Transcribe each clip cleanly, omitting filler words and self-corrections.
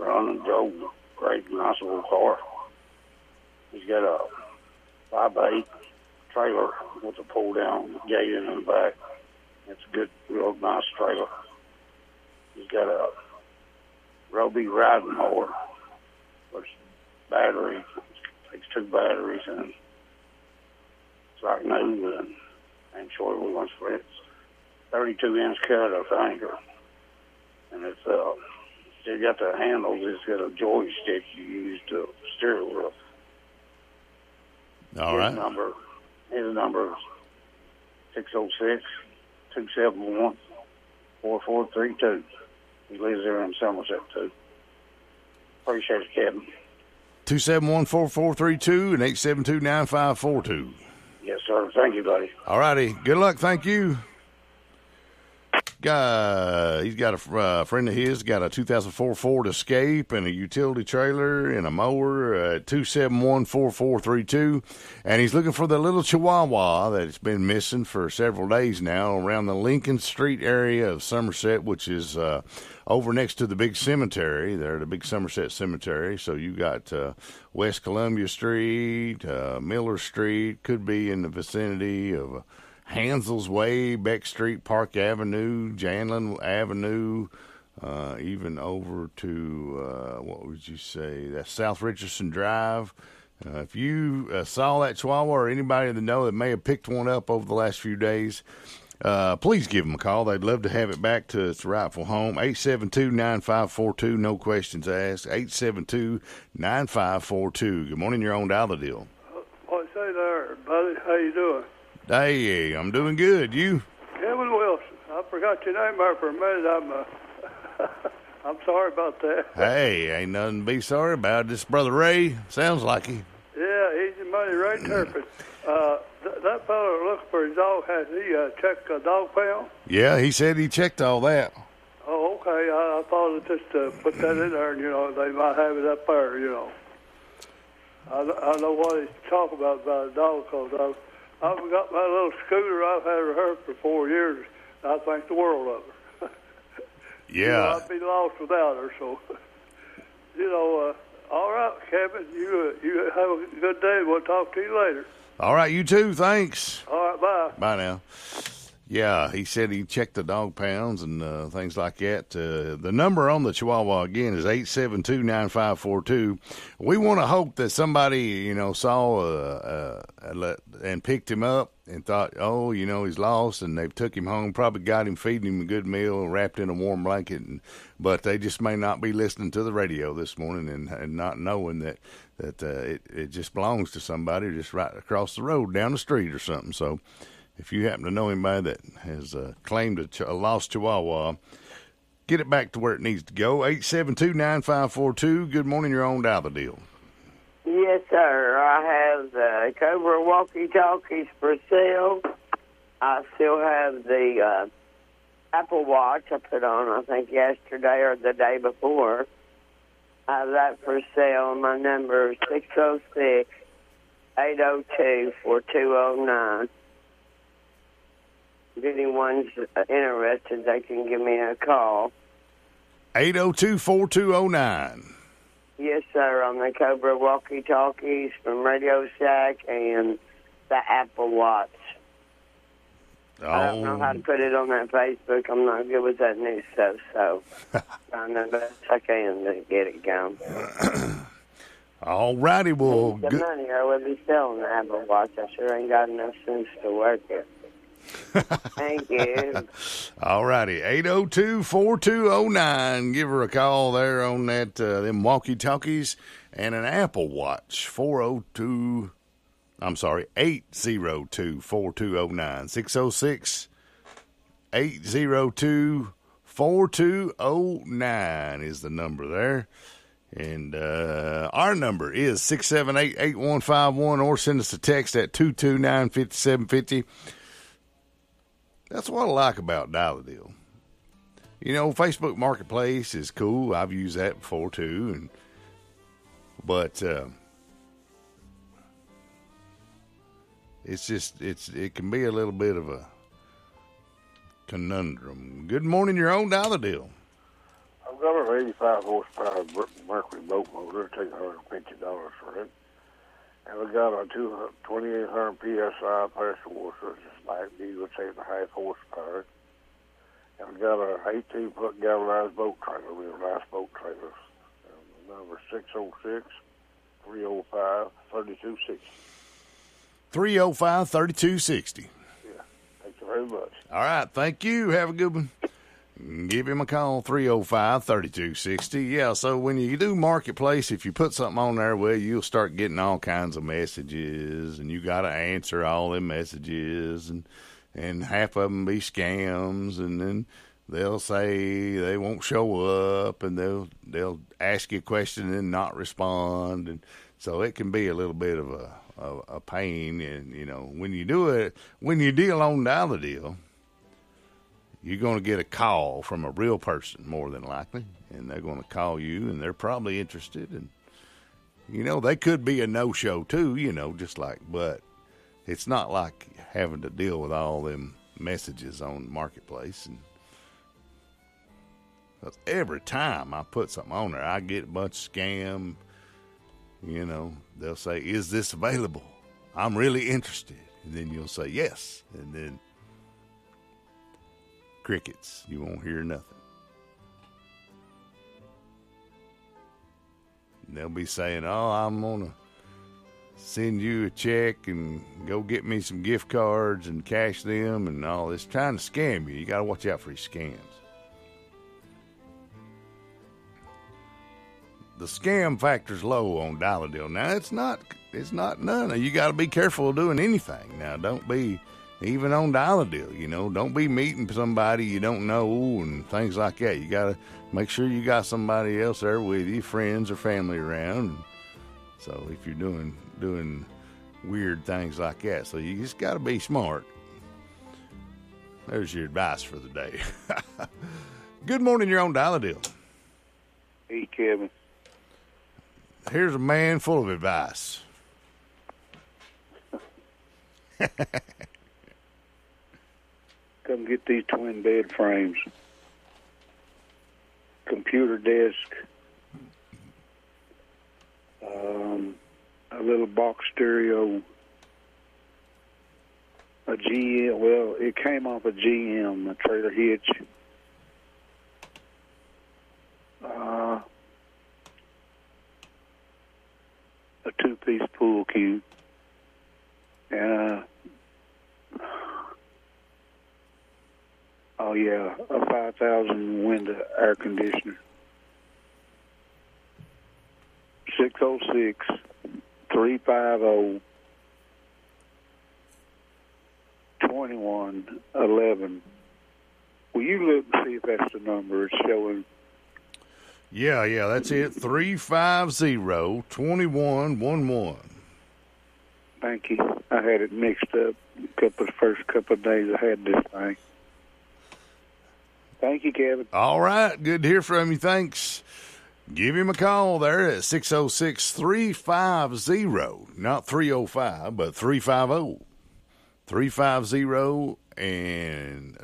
running Joe. Great, nice little car. He's got a 5x8 trailer with a pull-down gate in the back. It's a good, real nice trailer. He's got a Roby riding mower with battery. Takes 2 batteries and it's like new and short ones for it. 32-inch cut, I think. And it's still got the handles. It's got a joystick you use to steer it with. All right. His number is 606-271-4432. He lives there in Somerset, too. Appreciate it, Kevin. 271-4432 and 872-9542. Yes, sir. Thank you, buddy. All righty. Good luck. Thank you. He's got a friend of his, got a 2004 Ford Escape and a utility trailer and a mower at 271-4432. And he's looking for the little Chihuahua that's been missing for several days now around the Lincoln Street area of Somerset, which is over next to the big cemetery there, the big Somerset Cemetery. So you got West Columbia Street, Miller Street, could be in the vicinity of Hansel's Way, Beck Street, Park Avenue, Janlin Avenue, even over to, what would you say, that's South Richardson Drive. If you saw that Chihuahua or anybody that know that may have picked one up over the last few days, please give them a call. They'd love to have it back to its rightful home. 872-9542, no questions asked. 872-9542. Good morning, you're on Dial the Deal. What say there, buddy? How you doing? Hey, I'm doing good. You? Kevin Wilson. I forgot your name there for a minute. I'm sorry about that. Hey, ain't nothing to be sorry about. This Brother Ray sounds like he. Yeah, easy money, Ray Turpin. That fellow looking for his dog, has he checked a dog pound? Yeah, he said he checked all that. Oh, okay. I thought it just put that in there, and, they might have it up there, I know what he's talking about a dog, because I've got my little scooter. I've had her for 4 years. I think the world of her. Yeah. I'd be lost without her. So, all right, Kevin, you have a good day. We'll talk to you later. All right, you too. Thanks. All right, bye. Bye now. Yeah, he said he checked the dog pounds and things like that. The number on the Chihuahua, again, is 872-9542. We want to hope that somebody, saw and picked him up and thought, oh, he's lost, and they've took him home, probably got him, feeding him a good meal, wrapped in a warm blanket, but they just may not be listening to the radio this morning and not knowing that it just belongs to somebody just right across the road, down the street or something. So if you happen to know anybody that has claimed a lost Chihuahua, get it back to where it needs to go. 872-9542. Good morning, you're on Dial the Deal. Yes, sir. I have the Cobra walkie-talkies for sale. I still have the Apple Watch I put on, I think, yesterday or the day before. I have that for sale. My number is 606-802-4209. If anyone's interested, they can give me a call. 802-4209. Yes, sir, on the Cobra walkie-talkies from Radio Shack and the Apple Watch. I don't know how to put it on that Facebook. I'm not good with that new stuff, so trying the best I can to get it going. All righty, well, the money I would be selling the Apple Watch. I sure ain't got enough sense to work it. Thank you. All righty, 802-4209. Give her a call there on that them walkie-talkies and an Apple Watch. 802-4209. 606-802-4209 is the number there. And our number is 678-8151, or send us a text at 229-5750. That's what I like about Dial the Deal. Facebook Marketplace is cool. I've used that before too, but it can be a little bit of a conundrum. Good morning, you're on Dial the Deal. I've got a a 85 horsepower Mercury boat motor. Take $150 for it. And we got a 2,800 PSI pressure washer, just like diesel, taking a half horsepower. And we got a 18-foot galvanized boat trailer, real nice boat trailers. Number 606-305-3260. 305-3260. Yeah, thank you very much. All right, thank you. Have a good one. Give him a call, 305-3260. Yeah, so when you do Marketplace, if you put something on there, well, you'll start getting all kinds of messages, and you got to answer all them messages, and half of them be scams, and then they'll say they won't show up, and they'll ask you a question and not respond, and so it can be a little bit of a pain. And you know, when you deal on Dial the Deal, you're going to get a call from a real person more than likely, and they're going to call you, and they're probably interested, and you know, they could be a no-show too, you know, but it's not like having to deal with all them messages on Marketplace. And every time I put something on there, I get a bunch of scam. You know, they'll say, "Is this available? I'm really interested." And then you'll say yes, and then crickets. You won't hear nothing. And they'll be saying, "Oh, I'm gonna send you a check and go get me some gift cards and cash them," and all this, trying to scam you. You got to watch out for these scams. The scam factor's low on Dial a Deal. Now, it's not none. You got to be careful of doing anything. Now, don't be, even on Dial a Deal, you know, don't be meeting somebody you don't know and things like that. You got to make sure you got somebody else there with you, friends or family around. So if you're doing weird things like that, so you just got to be smart. There's your advice for the day. Good morning, you're on Dial a Deal. Hey, Kevin. Here's a man full of advice. Come get these twin bed frames. Computer desk. A little box stereo. A GM. Well, it came off a GM, a trailer hitch. A two-piece pool cue. A 5,000 window air conditioner. 606-350-2111. Will you look and see if that's the number it's showing? Yeah, that's it. 350-2111. Thank you. I had it mixed up first couple of days I had this thing. Thank you, Kevin. All right. Good to hear from you. Thanks. Give him a call there at 606-350, not 305, but 350. 350 and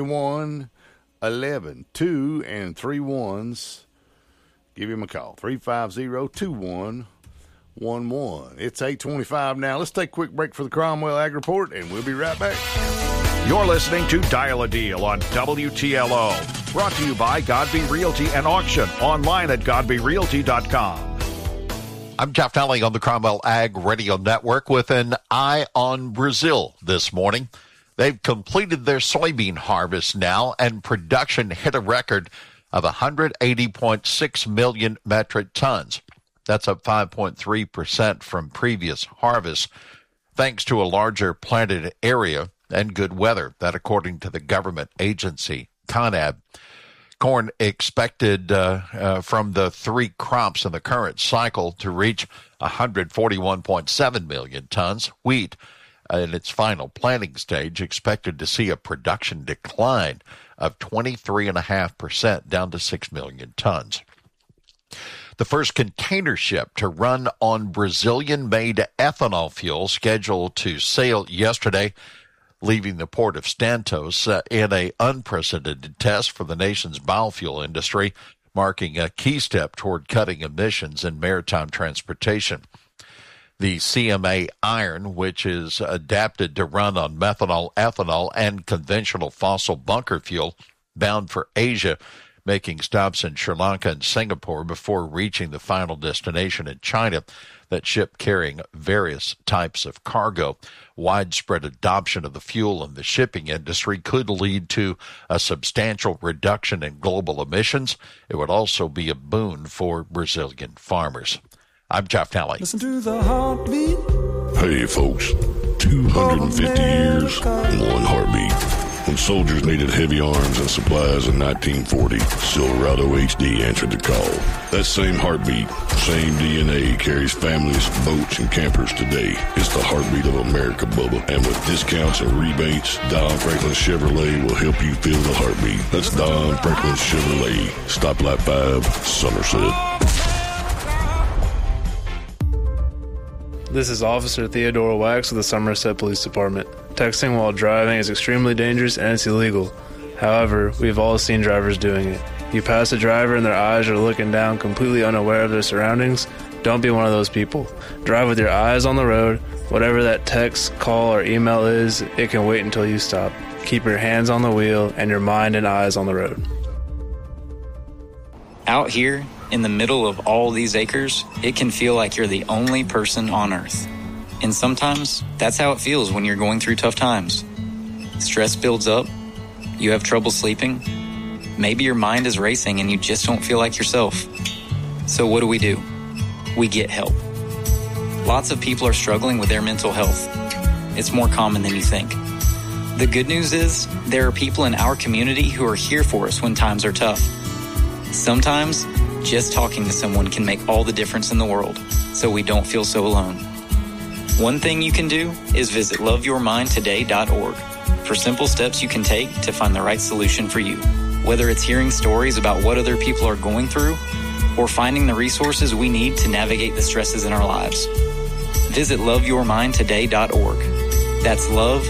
2111. 2 and 3 ones. Give him a call. 350-2111. It's 8:25 now. Let's take a quick break for the Cromwell Ag Report, and we'll be right back. You're listening to Dial a Deal on WTLO. Brought to you by Godby Realty and Auction. Online at GodbyRealty.com. I'm Jeff Nally on the Cromwell Ag Radio Network with an eye on Brazil this morning. They've completed their soybean harvest now, and production hit a record of 180.6 million metric tons. That's up 5.3% from previous harvests, thanks to a larger planted area and good weather. That, according to the government agency, CONAB. Corn expected from the three crops in the current cycle to reach 141.7 million tons. Wheat, in its final planting stage, expected to see a production decline of 23.5%, down to 6 million tons. The first container ship to run on Brazilian-made ethanol fuel scheduled to sail yesterday, leaving the port of Santos in an unprecedented test for the nation's biofuel industry. marking a key step toward cutting emissions in maritime transportation. The CMA Iron, which is adapted to run on methanol, ethanol, and conventional fossil bunker fuel, bound for Asia, making stops in Sri Lanka and Singapore before reaching the final destination in China. That ship carrying various types of cargo. Widespread adoption of the fuel in the shipping industry could lead to a substantial reduction in global emissions. It would also be a boon for Brazilian farmers. I'm Jeff Talley. Listen to the heartbeat. Hey, folks. 250 years, one heartbeat. When soldiers needed heavy arms and supplies in 1940, Silverado HD answered the call. That same heartbeat, same DNA carries families, boats, and campers today. It's the heartbeat of America, Bubba. And with discounts and rebates, Don Franklin Chevrolet will help you feel the heartbeat. That's Don Franklin Chevrolet. Stoplight 5, Somerset. This is Officer Theodore Wax of the Somerset Police Department. Texting while driving is extremely dangerous and it's illegal. However, we've all seen drivers doing it. You pass a driver and their eyes are looking down, completely unaware of their surroundings. Don't be one of those people. Drive with your eyes on the road. Whatever that text, call, or email is, it can wait until you stop. Keep your hands on the wheel and your mind and eyes on the road. Out here, in the middle of all these acres, it can feel like you're the only person on Earth. And sometimes, that's how it feels when you're going through tough times. Stress builds up, you have trouble sleeping, maybe your mind is racing and you just don't feel like yourself. So what do? We get help. Lots of people are struggling with their mental health. It's more common than you think. The good news is, there are people in our community who are here for us when times are tough. Sometimes, just talking to someone can make all the difference in the world, so we don't feel so alone. One thing you can do is visit loveyourmindtoday.org for simple steps you can take to find the right solution for you. Whether it's hearing stories about what other people are going through or finding the resources we need to navigate the stresses in our lives. Visit loveyourmindtoday.org. That's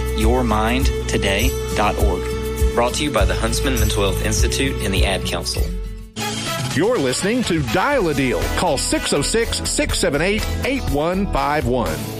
loveyourmindtoday.org. Brought to you by the Huntsman Mental Health Institute and the Ad Council. You're listening to Dial a Deal. Call 606-678-8151.